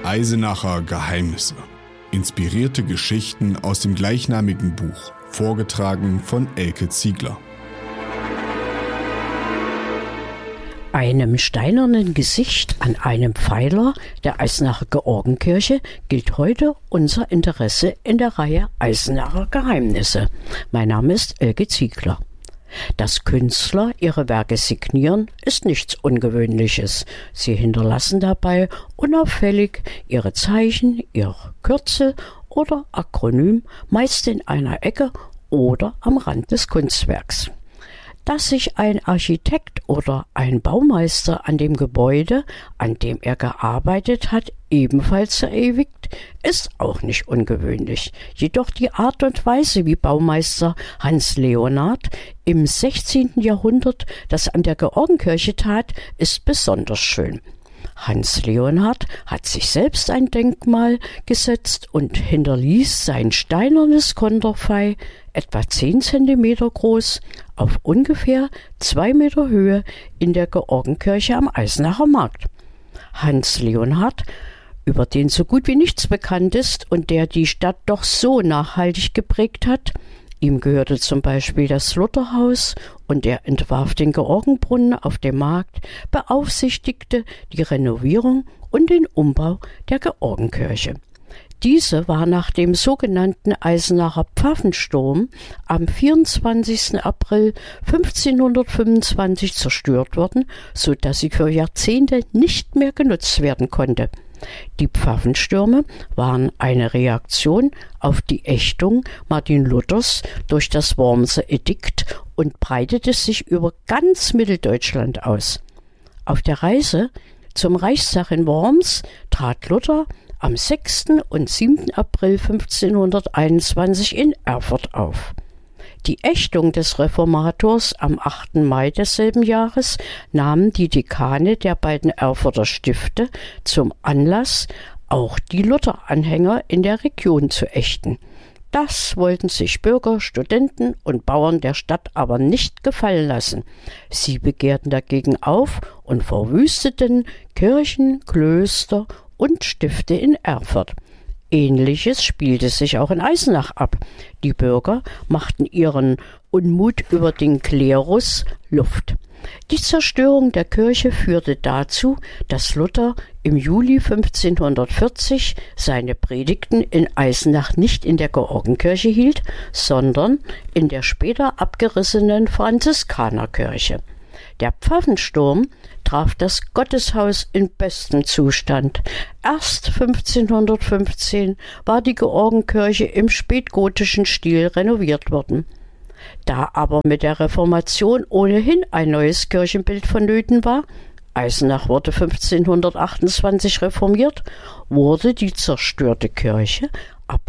Eisenacher Geheimnisse. Inspirierte Geschichten aus dem gleichnamigen Buch, vorgetragen von Elke Ziegler. Einem steinernen Gesicht an einem Pfeiler der Eisenacher Georgenkirche gilt heute unser Interesse in der Reihe Eisenacher Geheimnisse. Mein Name ist Elke Ziegler. Dass Künstler ihre Werke signieren, ist nichts Ungewöhnliches. Sie hinterlassen dabei unauffällig ihre Zeichen, ihr Kürzel oder Akronym, meist in einer Ecke oder am Rand des Kunstwerks. Dass sich ein Architekt oder ein Baumeister an dem Gebäude, an dem er gearbeitet hat, ebenfalls verewigt, ist auch nicht ungewöhnlich. Jedoch die Art und Weise, wie Baumeister Hans Leonhard im 16. Jahrhundert das an der Georgenkirche tat, ist besonders schön. Hans Leonhard hat sich selbst ein Denkmal gesetzt und hinterließ sein steinernes Konterfei, etwa 10 Zentimeter groß, auf ungefähr 2 Meter Höhe in der Georgenkirche am Eisenacher Markt. Hans Leonhard, über den so gut wie nichts bekannt ist und der die Stadt doch so nachhaltig geprägt hat, ihm gehörte zum Beispiel das Lutherhaus und er entwarf den Georgenbrunnen auf dem Markt, beaufsichtigte die Renovierung und den Umbau der Georgenkirche. Diese war nach dem sogenannten Eisenacher Pfaffensturm am 24. April 1525 zerstört worden, so dass sie für Jahrzehnte nicht mehr genutzt werden konnte. Die Pfaffenstürme waren eine Reaktion auf die Ächtung Martin Luthers durch das Wormser Edikt und breitete sich über ganz Mitteldeutschland aus. Auf der Reise zum Reichstag in Worms trat Luther am 6. und 7. April 1521 in Erfurt auf. Die Ächtung des Reformators am 8. Mai desselben Jahres nahmen die Dekane der beiden Erfurter Stifte zum Anlass, auch die Luther-Anhänger in der Region zu ächten. Das wollten sich Bürger, Studenten und Bauern der Stadt aber nicht gefallen lassen. Sie begehrten dagegen auf und verwüsteten Kirchen, Klöster und Stifte in Erfurt. Ähnliches spielte sich auch in Eisenach ab. Die Bürger machten ihren Unmut über den Klerus Luft. Die Zerstörung der Kirche führte dazu, dass Luther im Juli 1540 seine Predigten in Eisenach nicht in der Georgenkirche hielt, sondern in der später abgerissenen Franziskanerkirche. Der Pfaffensturm traf das Gotteshaus in bestem Zustand. Erst 1515 war die Georgenkirche im spätgotischen Stil renoviert worden. Da aber mit der Reformation ohnehin ein neues Kirchenbild vonnöten war, Eisenach wurde 1528 reformiert, wurde die zerstörte Kirche ab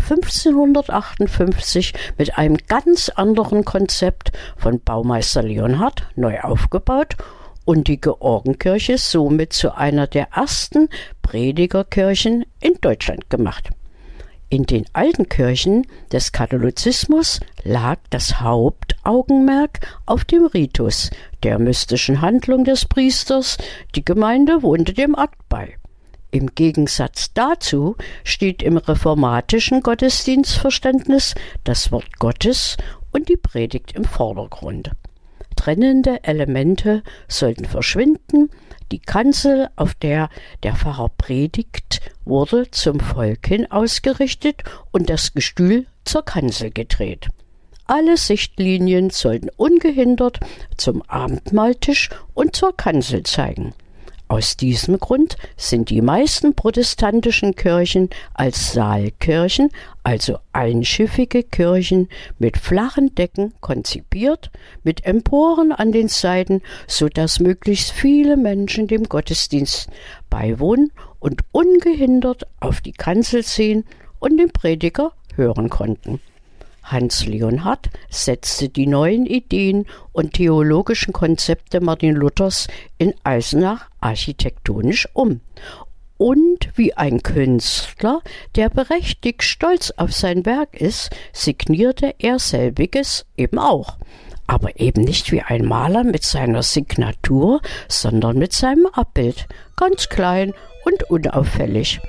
1558 mit einem ganz anderen Konzept von Baumeister Leonhard neu aufgebaut und die Georgenkirche somit zu einer der ersten Predigerkirchen in Deutschland gemacht. In den alten Kirchen des Katholizismus lag das Hauptaugenmerk auf dem Ritus, der mystischen Handlung des Priesters, die Gemeinde wohnte dem Akt bei. Im Gegensatz dazu steht im reformatischen Gottesdienstverständnis das Wort Gottes und die Predigt im Vordergrund. Trennende Elemente sollten verschwinden, die Kanzel, auf der der Pfarrer predigt, wurde zum Volk hin ausgerichtet und das Gestühl zur Kanzel gedreht. Alle Sichtlinien sollten ungehindert zum Abendmahltisch und zur Kanzel zeigen. Aus diesem Grund sind die meisten protestantischen Kirchen als Saalkirchen, also einschiffige Kirchen mit flachen Decken konzipiert, mit Emporen an den Seiten, so dass möglichst viele Menschen dem Gottesdienst beiwohnen und ungehindert auf die Kanzel sehen und den Prediger hören konnten. Hans Leonhard setzte die neuen Ideen und theologischen Konzepte Martin Luthers in Eisenach architektonisch um. Und wie ein Künstler, der berechtigt stolz auf sein Werk ist, signierte er selbiges eben auch. Aber eben nicht wie ein Maler mit seiner Signatur, sondern mit seinem Abbild, ganz klein und unauffällig.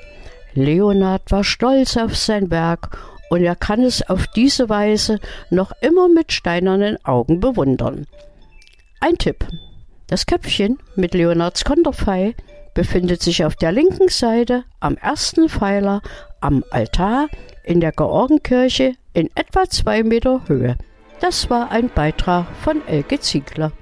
Leonhard war stolz auf sein Werk und er kann es auf diese Weise noch immer mit steinernen Augen bewundern. Ein Tipp: Das Köpfchen mit Leonhards Konterfei befindet sich auf der linken Seite am ersten Pfeiler am Altar in der Georgenkirche in etwa 2 Meter Höhe. Das war ein Beitrag von Elke Ziegler.